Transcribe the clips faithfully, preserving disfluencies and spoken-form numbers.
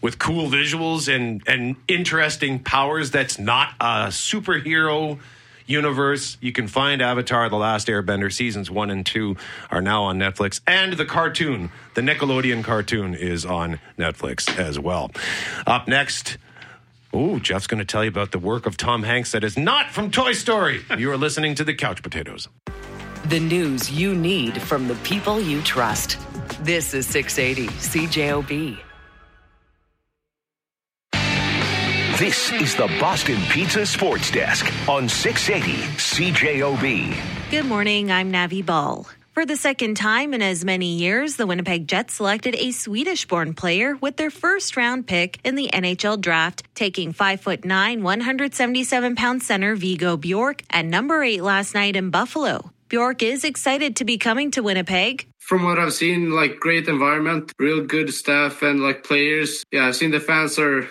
with cool visuals and, and interesting powers that's not a superhero universe. You can find Avatar: The Last Airbender. Seasons one and two are now on Netflix. And the cartoon, the Nickelodeon cartoon, is on Netflix as well. Up next, oh, Jeff's going to tell you about the work of Tom Hanks that is not from Toy Story. You are listening to The Couch Potatoes. The news you need from the people you trust. This is six eighty C J O B. This is the Boston Pizza Sports Desk on six eighty C J O B. Good morning, I'm Navi Ball. For the second time in as many years, the Winnipeg Jets selected a Swedish-born player with their first-round pick in the N H L draft, taking five foot nine, one hundred seventy-seven pound center Viggo Bjork at number eight last night in Buffalo. Bjork is excited to be coming to Winnipeg. From what I've seen, like, great environment, real good staff, and like players. Yeah, I've seen the fans are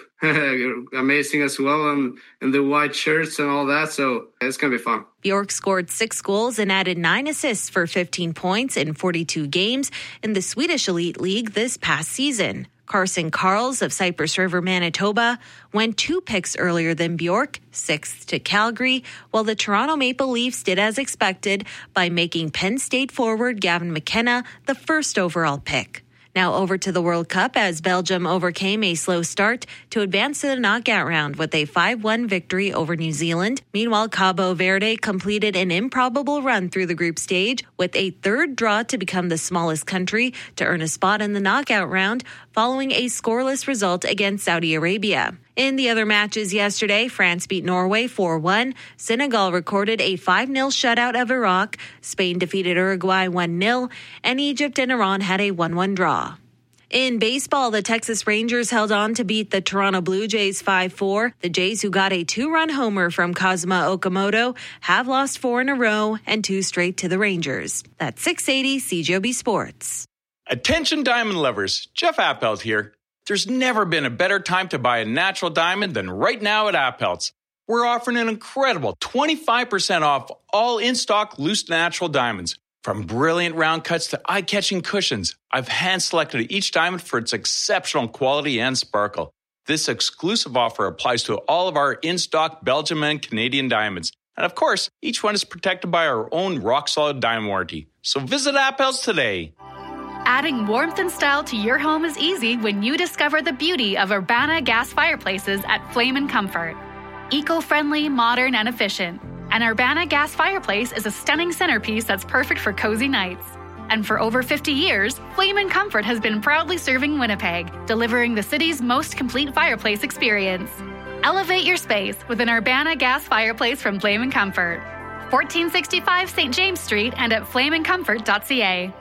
amazing as well, and, and the white shirts and all that, so it's going to be fun. Bjork scored six goals and added nine assists for fifteen points in forty-two games in the Swedish Elite League this past season. Carson Karls of Cypress River, Manitoba, went two picks earlier than Bjork, sixth to Calgary, while the Toronto Maple Leafs did as expected by making Penn State forward Gavin McKenna the first overall pick. Now over to the World Cup as Belgium overcame a slow start to advance to the knockout round with a five one victory over New Zealand. Meanwhile, Cabo Verde completed an improbable run through the group stage with a third draw to become the smallest country to earn a spot in the knockout round following a scoreless result against Saudi Arabia. In the other matches yesterday, France beat Norway four one. Senegal recorded a five nil shutout of Iraq. Spain defeated Uruguay one nil. And Egypt and Iran had a one one draw. In baseball, the Texas Rangers held on to beat the Toronto Blue Jays five four. The Jays, who got a two-run homer from Kazuma Okamoto, have lost four in a row and two straight to the Rangers. That's six eighty C J O B Sports. Attention diamond lovers, Jeff Appelt here. There's never been a better time to buy a natural diamond than right now at Appelt's. We're offering an incredible twenty-five percent off all in-stock loose natural diamonds. From brilliant round cuts to eye-catching cushions, I've hand-selected each diamond for its exceptional quality and sparkle. This exclusive offer applies to all of our in-stock Belgium and Canadian diamonds. And of course, each one is protected by our own rock-solid diamond warranty. So visit Appelt's today. Adding warmth and style to your home is easy when you discover the beauty of Urbana gas fireplaces at Flame and Comfort. Eco-friendly, modern, and efficient. An Urbana gas fireplace is a stunning centerpiece that's perfect for cozy nights. And for over fifty years, Flame and Comfort has been proudly serving Winnipeg, delivering the city's most complete fireplace experience. Elevate your space with an Urbana gas fireplace from Flame and Comfort. fourteen sixty-five Saint James Street and at flame and comfort dot c a.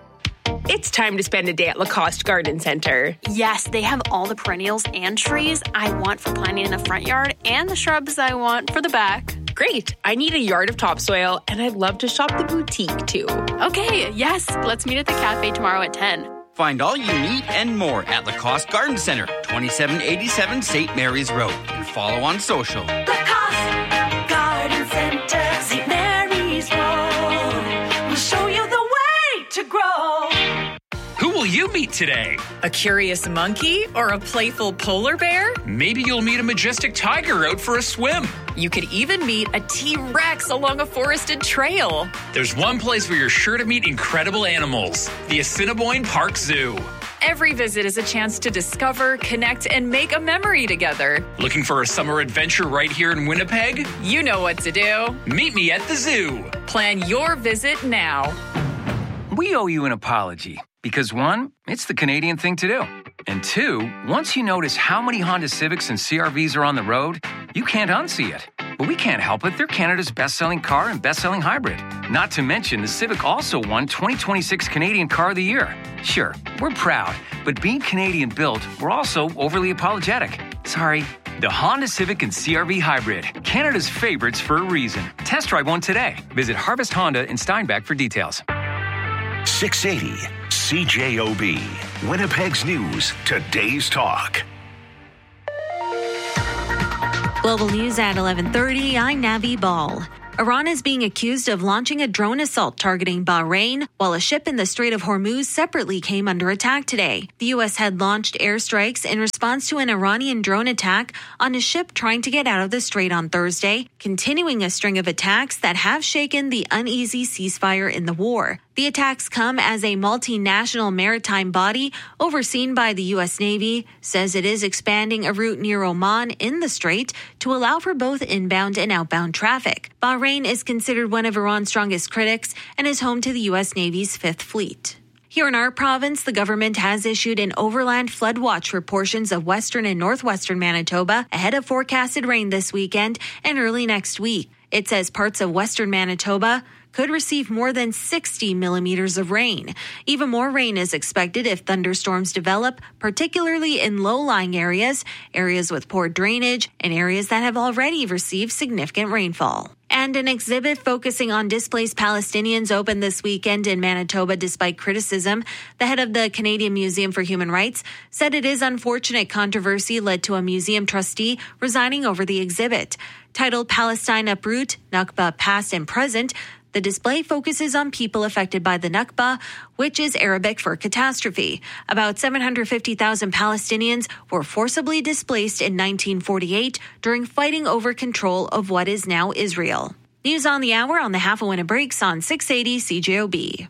It's time to spend a day at Lacoste Garden Center. Yes, they have all the perennials and trees I want for planting in the front yard and the shrubs I want for the back. Great. I need a yard of topsoil, and I'd love to shop the boutique, too. Okay, yes. Let's meet at the cafe tomorrow at ten. Find all you need and more at Lacoste Garden Center, twenty-seven eighty-seven Saint Mary's Road. And follow on social. Lacoste Garden Center, Saint Mary's Road. We'll show you the way to grow. Who will you meet today? A curious monkey or a playful polar bear? Maybe you'll meet a majestic tiger out for a swim. You could even meet a T-Rex along a forested trail. There's one place where you're sure to meet incredible animals, the Assiniboine Park Zoo. Every visit is a chance to discover, connect, and make a memory together. Looking for a summer adventure right here in Winnipeg? You know what to do. Meet me at the zoo. Plan your visit now. We owe you an apology. Because one, it's the Canadian thing to do. And two, once you notice how many Honda Civics and C R Vs are on the road, you can't unsee it. But we can't help it. They're Canada's best-selling car and best-selling hybrid. Not to mention, the Civic also won twenty twenty-six Canadian Car of the Year. Sure, we're proud, but being Canadian-built, we're also overly apologetic. Sorry. The Honda Civic and C R V Hybrid. Canada's favorites for a reason. Test drive one today. Visit Harvest Honda in Steinbach for details. six eighty C J O B. Winnipeg's News, today's talk. Global News at eleven thirty, I'm Navi Ball. Iran is being accused of launching a drone assault targeting Bahrain, while a ship in the Strait of Hormuz separately came under attack today. The U S had launched airstrikes in response to an Iranian drone attack on a ship trying to get out of the strait on Thursday, continuing a string of attacks that have shaken the uneasy ceasefire in the war. The attacks come as a multinational maritime body overseen by the U S Navy says it is expanding a route near Oman in the strait to allow for both inbound and outbound traffic. Bahrain is considered one of Iran's strongest critics and is home to the U S Navy's Fifth Fleet. Here in our province, the government has issued an overland flood watch for portions of western and northwestern Manitoba ahead of forecasted rain this weekend and early next week. It says parts of western Manitoba could receive more than sixty millimeters of rain. Even more rain is expected if thunderstorms develop, particularly in low-lying areas, areas with poor drainage, and areas that have already received significant rainfall. And an exhibit focusing on displaced Palestinians opened this weekend in Manitoba despite criticism. The head of the Canadian Museum for Human Rights said it is unfortunate controversy led to a museum trustee resigning over the exhibit. Titled Palestine Uproot, Nakba Past and Present, the display focuses on people affected by the Nakba, which is Arabic for catastrophe. About seven hundred fifty thousand Palestinians were forcibly displaced in nineteen forty-eight during fighting over control of what is now Israel. News on the hour on the Half a Winner Breaks on six eighty C J O B.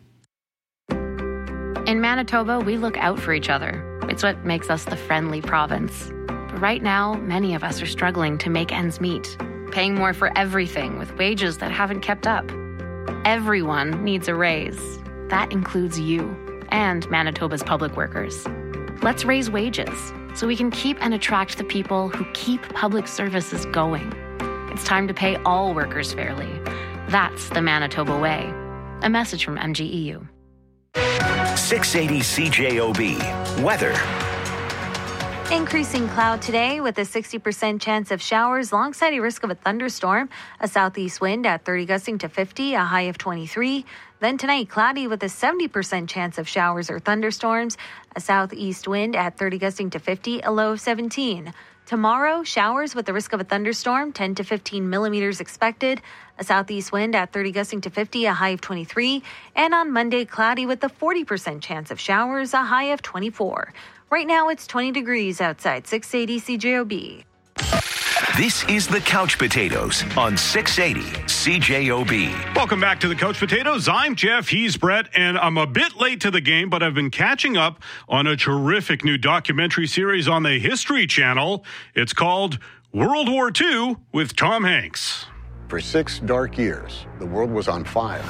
In Manitoba, we look out for each other. It's what makes us the friendly province. But right now, many of us are struggling to make ends meet, paying more for everything with wages that haven't kept up. Everyone needs a raise. That includes you and Manitoba's public workers. Let's raise wages so we can keep and attract the people who keep public services going. It's time to pay all workers fairly. That's the Manitoba way. A message from M G E U. six eighty C J O B. Weather. Increasing cloud today with a sixty percent chance of showers alongside a risk of a thunderstorm. A southeast wind at thirty gusting to fifty, a high of twenty-three. Then tonight, cloudy with a seventy percent chance of showers or thunderstorms. A southeast wind at thirty gusting to fifty, a low of seventeen. Tomorrow, showers with the risk of a thunderstorm, ten to fifteen millimeters expected. A southeast wind at thirty gusting to fifty, a high of twenty-three. And on Monday, cloudy with a forty percent chance of showers, a high of twenty-four. Right now, it's twenty degrees outside six eighty C J O B. This is the Couch Potatoes on six eighty C J O B. Welcome back to the Couch Potatoes. I'm Jeff, he's Brett, and I'm a bit late to the game, but I've been catching up on a terrific new documentary series on the History Channel. It's called World War Two with Tom Hanks. For six dark years, the world was on fire.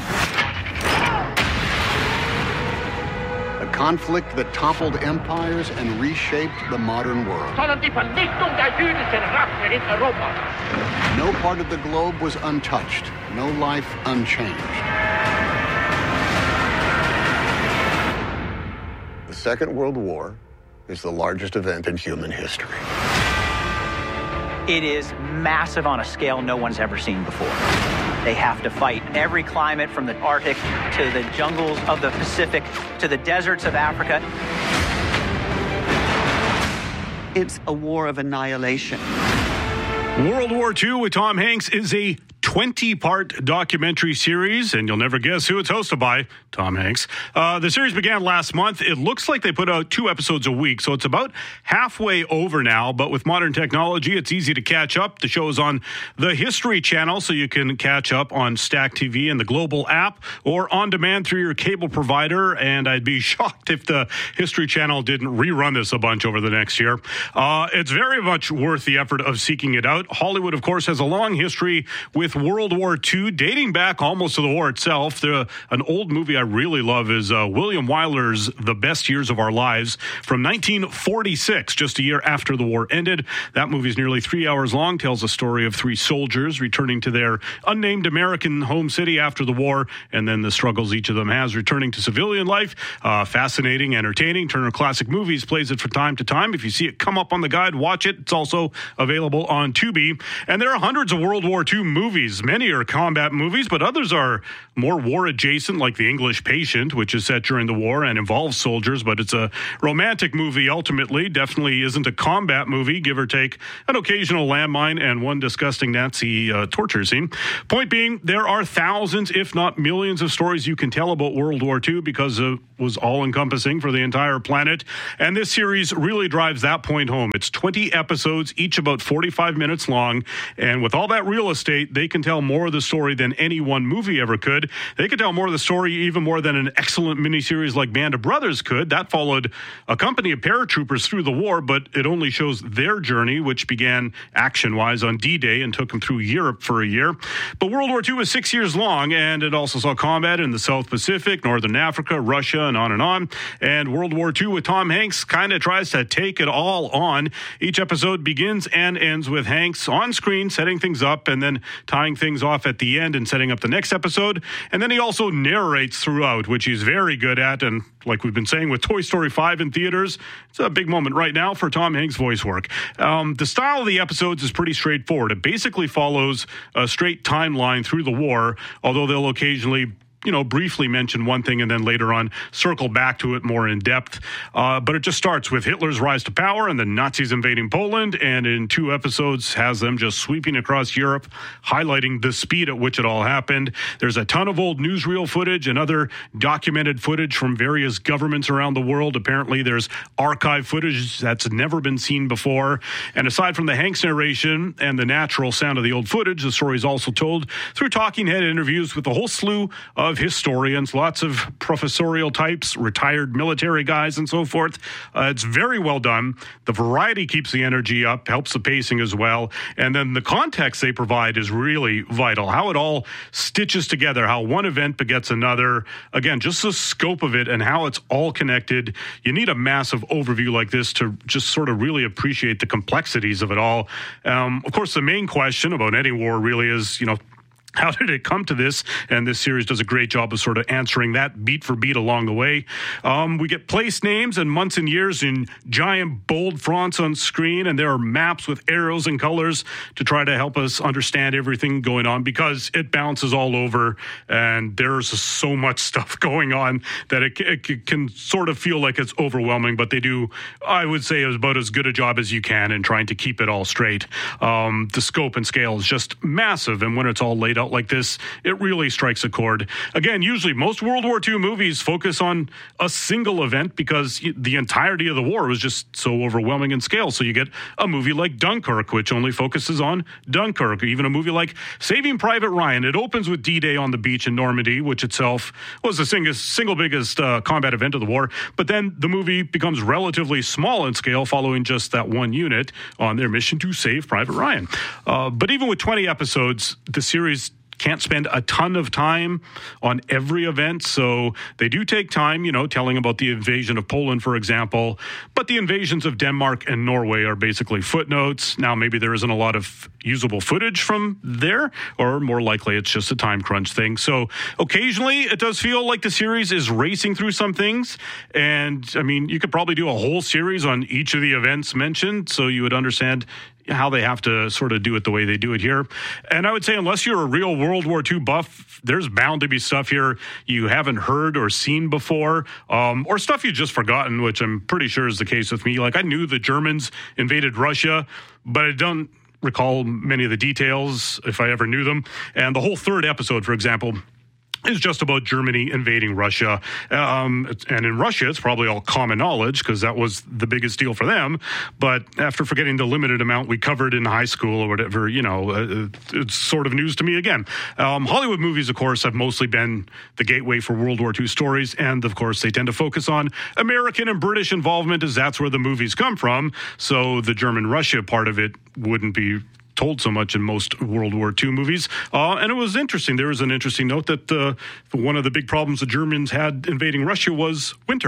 A conflict that toppled empires and reshaped the modern world. No part of the globe was untouched, no life unchanged. The Second World War is the largest event in human history. It is massive on a scale no one's ever seen before. They have to fight every climate from the Arctic to the jungles of the Pacific to the deserts of Africa. It's a war of annihilation. World War Two with Tom Hanks is a twenty-part documentary series, and you'll never guess who it's hosted by, Tom Hanks. Uh, the series began last month. It looks like they put out two episodes a week, so it's about halfway over now, but with modern technology, it's easy to catch up. The show is on the History Channel, so you can catch up on Stack T V and the Global app, or on demand through your cable provider, and I'd be shocked if the History Channel didn't rerun this a bunch over the next year. Uh, it's very much worth the effort of seeking it out. Hollywood, of course, has a long history with World War Two, dating back almost to the war itself. The, an old movie I really love is uh, William Wyler's The Best Years of Our Lives from nineteen forty-six, just a year after the war ended. That movie is nearly three hours long, tells the story of three soldiers returning to their unnamed American home city after the war, and then the struggles each of them has returning to civilian life. Uh, fascinating, entertaining. Turner Classic Movies plays it from time to time. If you see it come up on the guide, watch it. It's also available on Tubi. And there are hundreds of World War Two movies movies. Many are combat movies, but others are more war adjacent, like The English Patient, which is set during the war and involves soldiers, but it's a romantic movie ultimately. Definitely isn't a combat movie, give or take an occasional landmine and one disgusting Nazi uh, torture scene. Point being, there are thousands, if not millions, of stories you can tell about World War Two because it was all-encompassing for the entire planet. And this series really drives that point home. It's twenty episodes, each about forty-five minutes long. And with all that real estate, they can tell more of the story than any one movie ever could. They could tell more of the story even more than an excellent miniseries like Band of Brothers could. That followed a company of paratroopers through the war, but it only shows their journey, which began action-wise on D-Day and took them through Europe for a year. But World War Two was six years long, and it also saw combat in the South Pacific, Northern Africa, Russia, and on and on. And World War Two with Tom Hanks kind of tries to take it all on. Each episode begins and ends with Hanks on screen setting things up and then tying things off at the end and setting up the next episode. And then he also narrates throughout, which he's very good at. And like we've been saying with Toy Story five in theaters, it's a big moment right now for Tom Hanks' voice work. Um, the style of the episodes is pretty straightforward. It basically follows a straight timeline through the war, although they'll occasionally you know, briefly mention one thing and then later on circle back to it more in depth. Uh, but it just starts with Hitler's rise to power and the Nazis invading Poland, and in two episodes has them just sweeping across Europe, highlighting the speed at which it all happened. There's a ton of old newsreel footage and other documented footage from various governments around the world. Apparently there's archive footage that's never been seen before. And aside from the Hanks narration and the natural sound of the old footage, the story is also told through talking head interviews with a whole slew of historians, lots of professorial types, retired military guys, and so forth. Uh, it's very well done. The variety keeps the energy up, helps the pacing as well. And then the context they provide is really vital. How it all stitches together, how one event begets another. Again, just the scope of it and how it's all connected. You need a massive overview like this to just sort of really appreciate the complexities of it all. Um, of course, the main question about any war really is, you know, how did it come to this? And this series does a great job of sort of answering that beat for beat along the way. Um, we get place names and months and years in giant bold fonts on screen, and there are maps with arrows and colors to try to help us understand everything going on because it bounces all over and there's so much stuff going on that it, it can sort of feel like it's overwhelming, but they do, I would say, about as good a job as you can in trying to keep it all straight. Um, the scope and scale is just massive, and when it's all laid out like this, it really strikes a chord. Again, usually most World War Two movies focus on a single event because the entirety of the war was just so overwhelming in scale. So you get a movie like Dunkirk, which only focuses on Dunkirk. Even a movie like Saving Private Ryan. It opens with D-Day on the beach in Normandy, which itself was the single, single biggest uh, combat event of the war. But then the movie becomes relatively small in scale following just that one unit on their mission to save Private Ryan. Uh, but even with twenty episodes, the series can't spend a ton of time on every event, so they do take time, you know, telling about the invasion of Poland, for example, but the invasions of Denmark and Norway are basically footnotes. Now, maybe there isn't a lot of usable footage from there, or more likely it's just a time crunch thing. So occasionally it does feel like the series is racing through some things, and I mean, you could probably do a whole series on each of the events mentioned, so you would understand how they have to sort of do it the way they do it here. And I would say unless you're a real World War Two buff, there's bound to be stuff here you haven't heard or seen before, um, or stuff you've just forgotten, which I'm pretty sure is the case with me. Like, I knew the Germans invaded Russia, but I don't recall many of the details if I ever knew them. And the whole third episode, for example, is just about Germany invading Russia. Um, and in Russia, it's probably all common knowledge because that was the biggest deal for them. But after forgetting the limited amount we covered in high school or whatever, you know, uh, it's sort of news to me again. Um, Hollywood movies, of course, have mostly been the gateway for World War Two stories. And, of course, they tend to focus on American and British involvement as that's where the movies come from. So the German-Russia part of it wouldn't be told so much in most World War Two movies. Uh, and it was interesting. There was an interesting note that uh, one of the big problems the Germans had invading Russia was winter.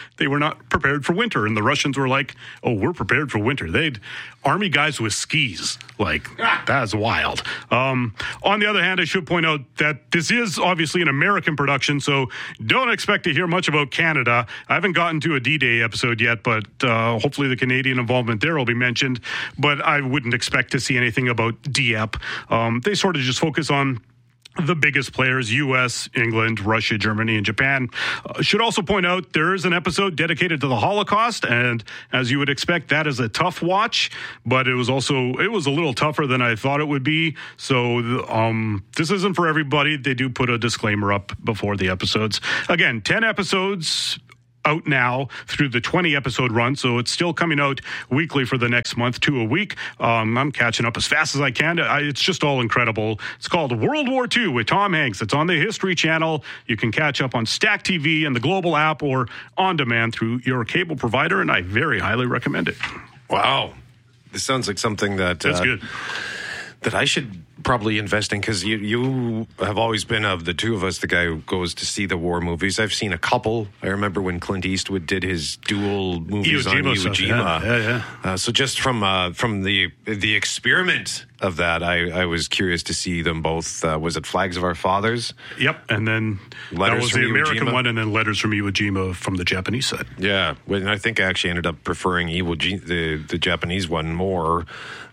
they were not prepared for winter. And the Russians were like, oh, we're prepared for winter. They'd army guys with skis. Like, that's wild. Um, on the other hand, I should point out that this is obviously an American production, so don't expect to hear much about Canada. I haven't gotten to a D-Day episode yet, but uh, hopefully the Canadian involvement there will be mentioned. But I wouldn't expect to see anything about Dieppe. Um, they sort of just focus on the biggest players, U S, England, Russia, Germany, and Japan. Uh, should also point out there is an episode dedicated to the Holocaust, and as you would expect, that is a tough watch, but it was also, it was a little tougher than I thought it would be. So um, this isn't for everybody. They do put a disclaimer up before the episodes. Again, ten episodes out now through the twenty episode run, so it's still coming out weekly for the next month, two a week. Um, I'm catching up as fast as I can. I, it's just all incredible. It's called World War Two with Tom Hanks. It's on the History Channel. You can catch up on Stack T V and the Global app or on demand through your cable provider, and I very highly recommend it. Wow. This sounds like something that... That's uh, good. That I should probably invest in, because you, you have always been, of the two of us, the guy who goes to see the war movies. I've seen a couple. I remember when Clint Eastwood did his dual movies Iwo Jima on Iwo stuff, Jima. yeah, yeah, yeah. Uh, so just from uh, from the the experiment of that, I, I was curious to see them both. Uh, was it Flags of Our Fathers? Yep, and then Letters that was from the Iwo American Jima? one, and then Letters from Iwo Jima from the Japanese side. Yeah, and I think I actually ended up preferring Iwo Jima, the the Japanese one, more.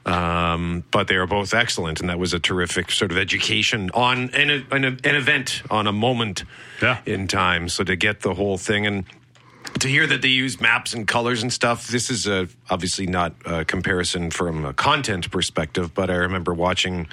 Um, but they are both excellent, and that was a terrific sort of education on an, an, an event, on a moment yeah. in time. So to get the whole thing, and to hear that they use maps and colors and stuff, this is a, obviously not a comparison from a content perspective, but I remember watching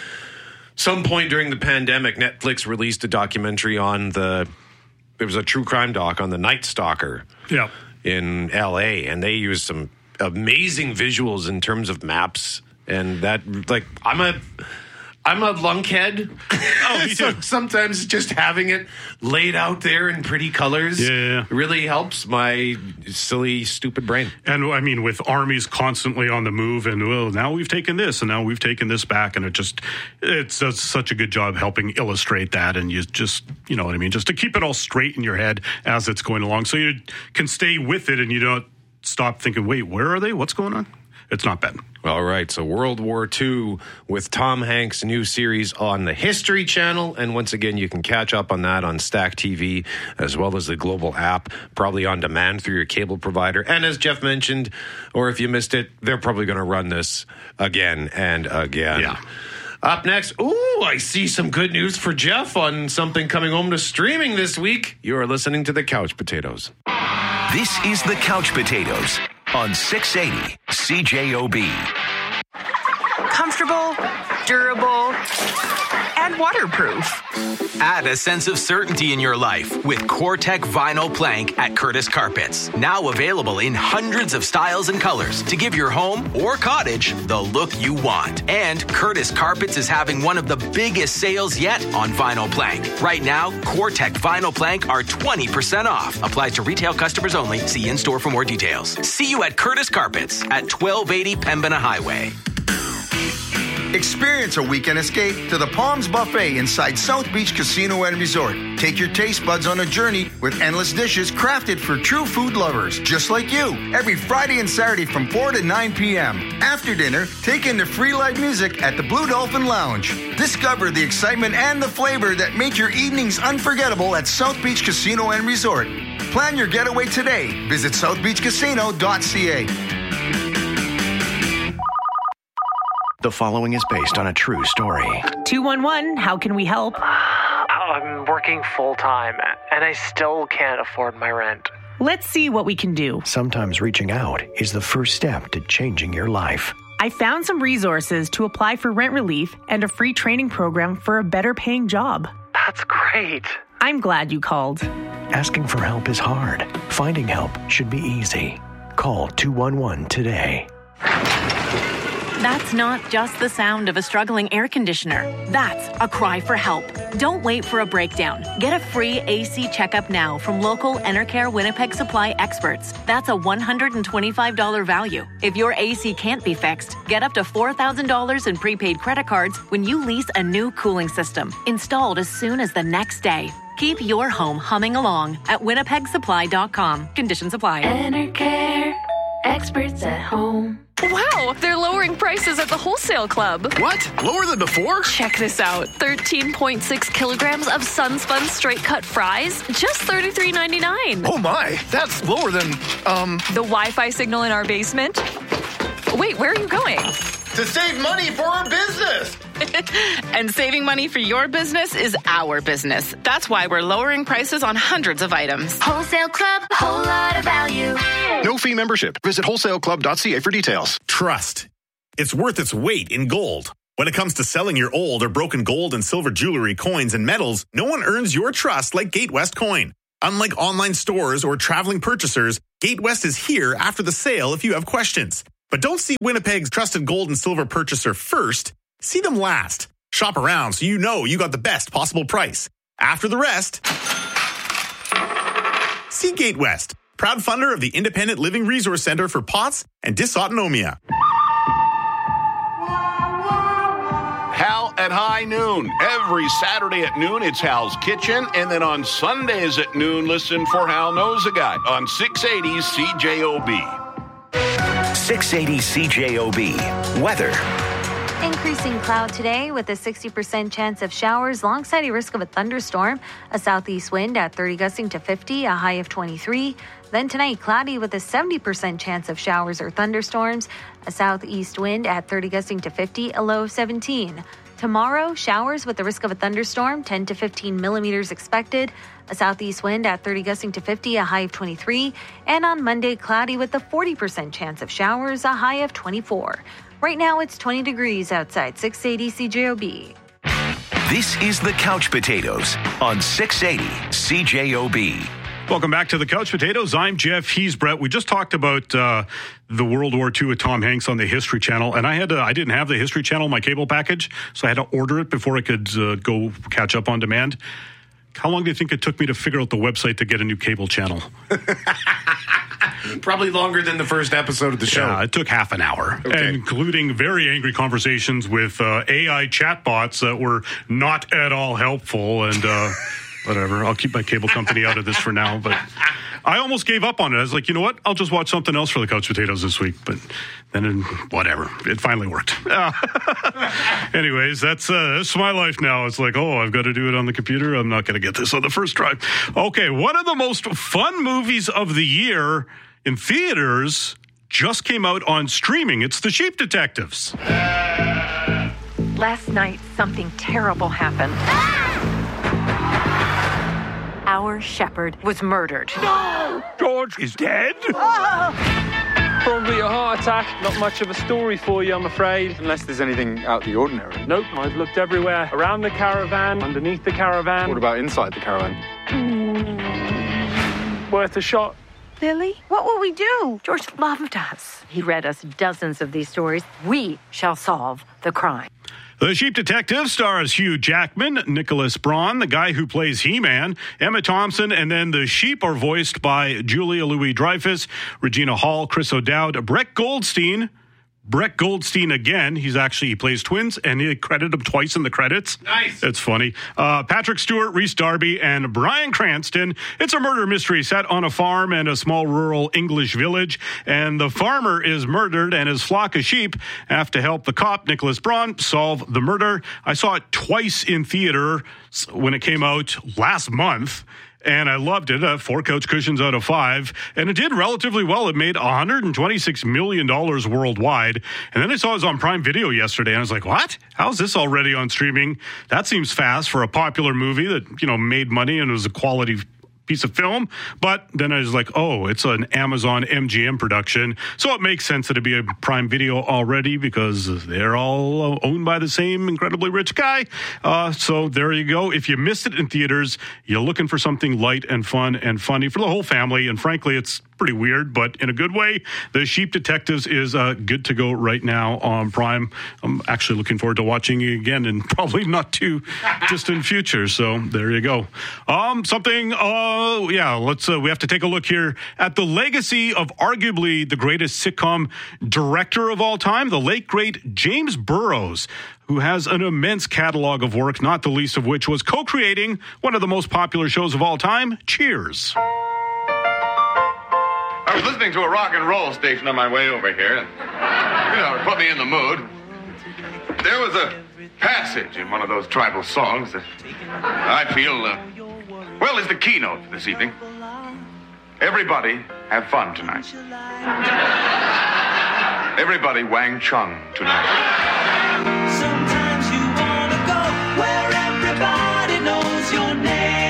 some point during the pandemic, Netflix released a documentary on the, it was a true crime doc on the Night Stalker yeah. in L A, and they used some amazing visuals in terms of maps, and that, like, I'm a I'm a lunkhead. Oh, me so too. sometimes just having it laid out there in pretty colors yeah, yeah. really helps my silly, stupid brain. And I mean, with armies constantly on the move, and well, now we've taken this, and now we've taken this back, and it just it does such a good job helping illustrate that, and you just, you know what I mean, just to keep it all straight in your head as it's going along, so you can stay with it, and you don't stop thinking, wait, where are they? What's going on? It's not bad. All right, so World War Two with Tom Hanks, new series on the History Channel. And once again, you can catch up on that on Stack T V, as well as the Global app, probably on demand through your cable provider. And as Jeff mentioned, or if you missed it, they're probably going to run this again and again. Yeah. Up next, ooh, I see some good news for Jeff on something coming home to streaming this week. You are listening to The Couch Potatoes. This is The Couch Potatoes on six eighty C J O B. Comfortable, durable, and waterproof. Add a sense of certainty in your life with CoreTech Vinyl Plank at Curtis Carpets. Now available in hundreds of styles and colors to give your home or cottage the look you want. And Curtis Carpets is having one of the biggest sales yet on vinyl plank. Right now, CoreTech Vinyl Plank are twenty percent off. Applies to retail customers only. See in-store for more details. See you at Curtis Carpets at twelve eighty Pembina Highway. Experience a weekend escape to the Palms Buffet inside South Beach Casino and Resort. Take your taste buds on a journey with endless dishes crafted for true food lovers, just like you. Every Friday and Saturday from four to nine p.m. After dinner, take in the free live music at the Blue Dolphin Lounge. Discover the excitement and the flavor that make your evenings unforgettable at South Beach Casino and Resort. Plan your getaway today. Visit south beach casino dot c a. The following is based on a true story. two one one, how can we help? I'm working full-time, and I still can't afford my rent. Let's see what we can do. Sometimes reaching out is the first step to changing your life. I found some resources to apply for rent relief and a free training program for a better paying job. That's great. I'm glad you called. Asking for help is hard. Finding help should be easy. Call two one one today. That's not just the sound of a struggling air conditioner. That's a cry for help. Don't wait for a breakdown. Get a free A C checkup now from local Enercare Winnipeg Supply experts. That's a one hundred twenty-five dollars value. If your A C can't be fixed, get up to four thousand dollars in prepaid credit cards when you lease a new cooling system, installed as soon as the next day. Keep your home humming along at winnipeg supply dot com. Conditions apply. Enercare, experts at home. Wow, they're lowering prices at the Wholesale Club. What? Lower than before? Check this out. thirteen point six kilograms of Sunspun straight cut fries, just thirty-three ninety-nine. Oh my, that's lower than, um... the Wi-Fi signal in our basement? Wait, where are you going? To save money for our business! And saving money for your business is our business. That's why we're lowering prices on hundreds of items. Wholesale Club, a whole lot of value. No fee membership. Visit wholesale club dot c a for details. Trust. It's worth its weight in gold. When it comes to selling your old or broken gold and silver jewelry, coins, and metals, no one earns your trust like Gatewest Coin. Unlike online stores or traveling purchasers, Gatewest is here after the sale if you have questions. But don't see Winnipeg's trusted gold and silver purchaser first. See them last. Shop around so you know you got the best possible price. After the rest, see Gatewest, proud funder of the Independent Living Resource Center for P O T S and Dysautonomia. Hal at high noon. Every Saturday at noon, it's Hal's Kitchen. And then on Sundays at noon, listen for Hal Knows a Guy on six eighty C J O B. six eighty C J O B. Weather. Increasing cloud today with a sixty percent chance of showers alongside a risk of a thunderstorm. A southeast wind at thirty gusting to fifty, a high of twenty-three. Then tonight, cloudy with a seventy percent chance of showers or thunderstorms. A southeast wind at thirty gusting to fifty, a low of seventeen. Tomorrow, showers with the risk of a thunderstorm, ten to fifteen millimeters expected. A southeast wind at thirty gusting to fifty, a high of twenty-three. And on Monday, cloudy with a forty percent chance of showers, a high of twenty-four. Right now, it's twenty degrees outside six eighty C J O B. This is the Couch Potatoes on six eighty C J O B. Welcome back to the Couch Potatoes. I'm Jeff. He's Brett. We just talked about uh, the World War Two with Tom Hanks on the History Channel, and I had to, I didn't have the History Channel in my cable package, so I had to order it before I could uh, go catch up on demand. How long do you think it took me to figure out the website to get a new cable channel? Probably longer than the first episode of the show. Yeah, it took half an hour, okay. Including very angry conversations with uh, A I chatbots that were not at all helpful. And uh, whatever, I'll keep my cable company out of this for now. But I almost gave up on it. I was like, you know what? I'll just watch something else for the Couch Potatoes this week. But then, whatever, it finally worked. Anyways, that's, uh, that's my life now. It's like, oh, I've got to do it on the computer. I'm not going to get this on the first try. Okay, one of the most fun movies of the year in theaters just came out on streaming. It's The Sheep Detectives. Last night, something terrible happened. Our shepherd was murdered. No! George is dead? Probably a heart attack. Not much of a story for you, I'm afraid. Unless there's anything out of the ordinary. Nope, I've looked everywhere. Around the caravan, underneath the caravan. What about inside the caravan? Mm. Worth a shot. Lily, what will we do? George loved us. He read us dozens of these stories. We shall solve the crime. The Sheep Detective stars Hugh Jackman, Nicholas Braun, the guy who plays He-Man, Emma Thompson, and then the sheep are voiced by Julia Louis-Dreyfus, Regina Hall, Chris O'Dowd, Brett Goldstein. Brett Goldstein again. He's actually, he plays twins, and he credited him twice in the credits. Nice. It's funny. Uh, Patrick Stewart, Rhys Darby, and Bryan Cranston. It's a murder mystery set on a farm in a small rural English village, and the farmer is murdered, and his flock of sheep have to help the cop, Nicholas Braun, solve the murder. I saw it twice in theater when it came out last month. And I loved it. Uh, four couch cushions out of five. And it did relatively well. It made one hundred twenty-six million dollars worldwide. And then I saw it was on Prime Video yesterday. And I was like, what? How's this already on streaming? That seems fast for a popular movie that, you know, made money and was a quality piece of film. But then I was like, oh, it's an Amazon M G M production. So it makes sense that it'd be a Prime Video already because they're all owned by the same incredibly rich guy. Uh, so there you go. If you missed it in theaters, you're looking for something light and fun and funny for the whole family. And frankly, it's pretty weird, but in a good way. The Sheep Detectives is uh, good to go right now on Prime. I'm actually looking forward to watching it again in probably not too distant future. So there you go. Um, something, uh, yeah, let's, uh, we have to take a look here at the legacy of arguably the greatest sitcom director of all time, the late, great James Burrows, who has an immense catalog of work, not the least of which was co-creating one of the most popular shows of all time, Cheers. I was listening to a rock and roll station on my way over here, and, you know, it put me in the mood. There was a passage in one of those tribal songs that I feel, uh, well, is the keynote for this evening. Everybody have fun tonight. Everybody Wang Chung tonight. Sometimes you want to go where everybody knows your name.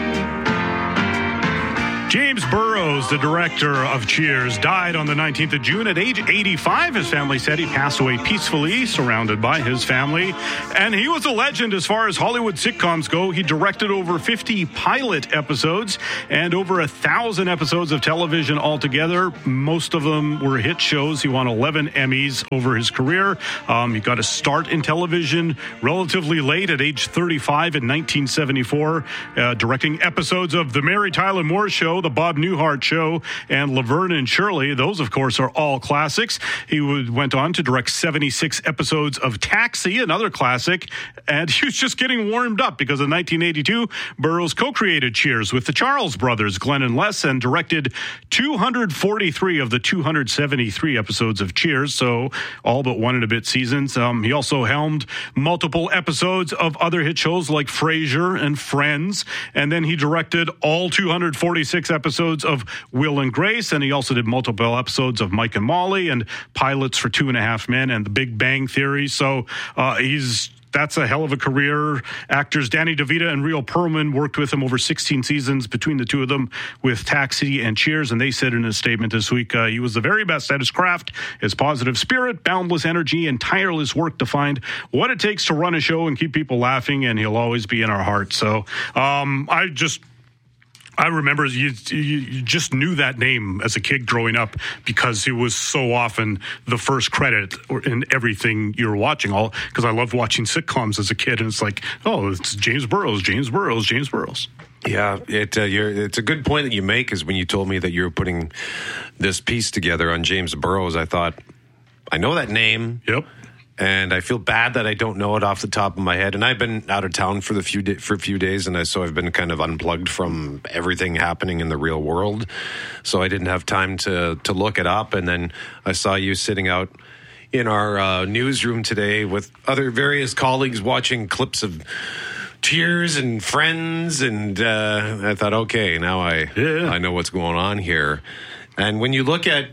James Burrows, the director of Cheers, died on the nineteenth of June at age eighty-five. His family said he passed away peacefully, surrounded by his family. And he was a legend as far as Hollywood sitcoms go. He directed over fifty pilot episodes and over a thousand episodes of television altogether. Most of them were hit shows. He won eleven Emmys over his career. Um, he got a start in television relatively late at age thirty-five in nineteen seventy-four, uh, directing episodes of The Mary Tyler Moore Show, The Bob Newhart Show, and Laverne and Shirley. Those, of course, are all classics. He would, went on to direct seventy-six episodes of Taxi, another classic, and he was just getting warmed up because in nineteen eighty-two, Burrows co-created Cheers with the Charles brothers, Glenn and Les, and directed two hundred forty-three of the two hundred seventy-three episodes of Cheers, so all but one and a bit seasons. Um, he also helmed multiple episodes of other hit shows like Frasier and Friends, and then he directed all two hundred forty-six episodes of Will and Grace, and he also did multiple episodes of Mike and Molly and pilots for Two and a Half Men and The Big Bang Theory. So uh, he's that's a hell of a career. Actors Danny DeVito and Rhea Perlman worked with him over sixteen seasons between the two of them with Taxi and Cheers, and they said in a statement this week uh, he was the very best at his craft. His positive spirit, boundless energy, and tireless work to find what it takes to run a show and keep people laughing, and he'll always be in our hearts. So um, I just... I remember you, you just knew that name as a kid growing up because he was so often the first credit in everything you were watching. All because I loved watching sitcoms as a kid, and it's like, oh, it's James Burrows, James Burrows, James Burrows. Yeah, it uh, you're, it's a good point that you make. Is when you told me that you were putting this piece together on James Burrows, I thought, I know that name. Yep. And I feel bad that I don't know it off the top of my head. And I've been out of town for the few di- for a few days, and I, so I've been kind of unplugged from everything happening in the real world. So I didn't have time to to look it up. And then I saw you sitting out in our uh, newsroom today with other various colleagues watching clips of Cheers and Friends, and uh, I thought, okay, now I yeah. I know what's going on here. And when you look at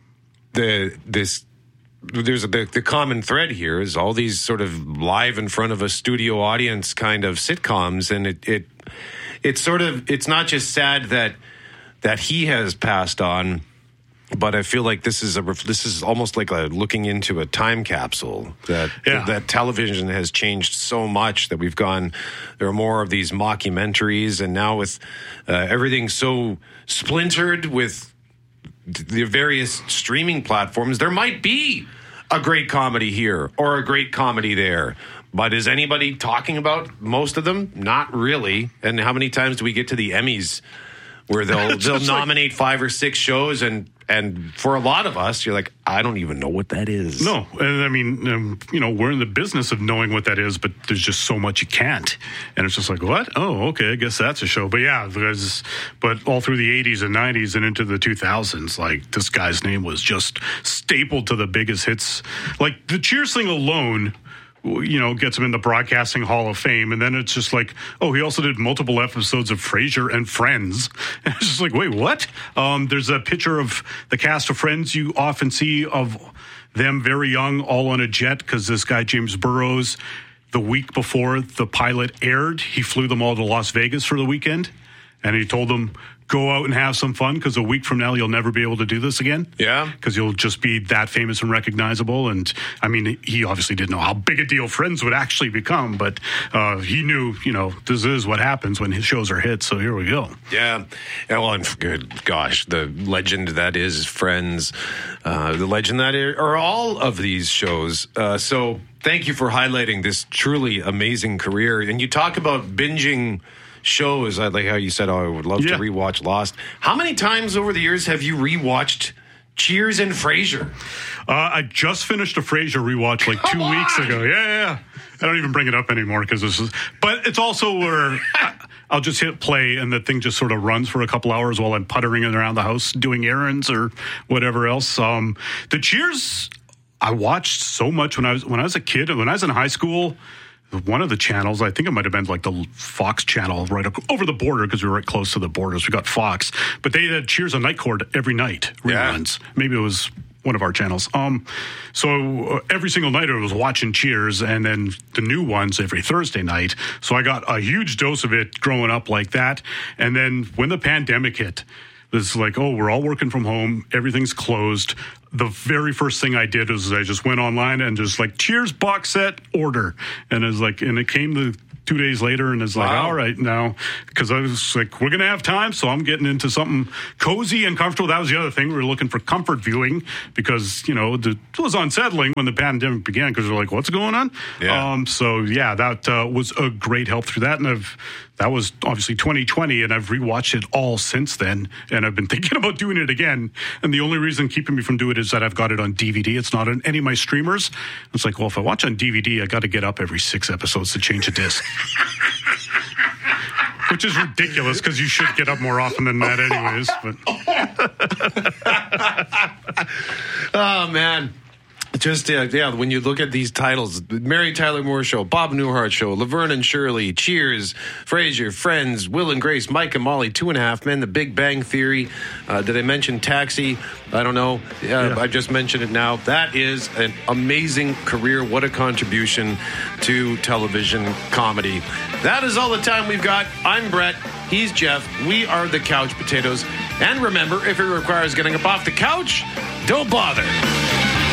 the this. There's a the, the common thread here is all these sort of live in front of a studio audience kind of sitcoms, and it it it's sort of it's not just sad that that he has passed on, but I feel like this is a this is almost like a looking into a time capsule that yeah. that television has changed so much that we've gone. There are more of these mockumentaries, and now with uh, everything so splintered with the various streaming platforms, there might be a great comedy here or a great comedy there. But is anybody talking about most of them? Not really. And how many times do we get to the Emmys where they'll they'll nominate like, five or six shows, and and for a lot of us, you're like, I don't even know what that is. No, and I mean, um, you know, we're in the business of knowing what that is, but there's just so much you can't, and it's just like, what? Oh, okay, I guess that's a show. But yeah, there's, but all through the eighties and nineties and into the two thousands, like this guy's name was just stapled to the biggest hits. Like the Cheers thing alone, you know, gets him in the Broadcasting Hall of Fame. And then it's just like, oh, he also did multiple episodes of Frasier and Friends. And it's just like, wait, what? Um, there's a picture of the cast of Friends you often see of them very young, all on a jet, because this guy, James Burrows, the week before the pilot aired, he flew them all to Las Vegas for the weekend. and he told them, go out and have some fun, because a week from now you'll never be able to do this again. Yeah. Because you'll just be that famous and recognizable. And I mean, he obviously didn't know how big a deal Friends would actually become, but uh, he knew, you know, this is what happens when his shows are hits. So here we go. Yeah. And well, and good gosh, the legend that is Friends, uh, the legend that are all of these shows. Uh, so thank you for highlighting this truly amazing career. And you talk about binging shows. I like how you said, oh, I would love yeah. to rewatch Lost. How many times over the years have you rewatched Cheers and Frasier? Uh, I just finished a Frasier rewatch like Come two on. weeks ago. Yeah, yeah, yeah. I don't even bring it up anymore because this is. But it's also where I, I'll just hit play and the thing just sort of runs for a couple hours while I'm puttering around the house doing errands or whatever else. Um, the Cheers I watched so much when I was when I was a kid. When I was in high school. One of the channels, I think it might have been like the Fox channel right over the border, because we were right close to the borders. We got Fox, but they had Cheers on Night Court every night, reruns. Yeah. Maybe it was one of our channels. Um, so uh, every single night I was watching Cheers, and then the new ones every Thursday night. So I got a huge dose of it growing up like that. And then when the pandemic hit, it's like, oh, we're all working from home. Everything's closed. The very first thing I did was I just went online and just like Cheers box set order. And it was like, and it came the two days later, and it's like, wow. all right now, because I was like, we're going to have time. So I'm getting into something cozy and comfortable. That was the other thing. We were looking for comfort viewing because, you know, the, it was unsettling when the pandemic began because we're like, what's going on? Yeah. Um, so yeah, that uh, was a great help through that. And I've, that was obviously twenty twenty, and I've rewatched it all since then. And I've been thinking about doing it again. And the only reason keeping me from doing it is that I've got it on D V D. It's not on any of my streamers. It's like, well, if I watch on D V D, I got to get up every six episodes to change a disc. Which is ridiculous because you should get up more often than that anyways. But oh, man. Just, uh, yeah, when you look at these titles, Mary Tyler Moore Show, Bob Newhart Show, Laverne and Shirley, Cheers, Frasier, Friends, Will and Grace, Mike and Molly, Two and a Half Men, The Big Bang Theory. Uh, did I mention Taxi? I don't know. Uh, yeah. I just mentioned it now. That is an amazing career. What a contribution to television comedy. That is all the time we've got. I'm Brett. He's Jeff. We are the Couch Potatoes. And remember, if it requires getting up off the couch, don't bother.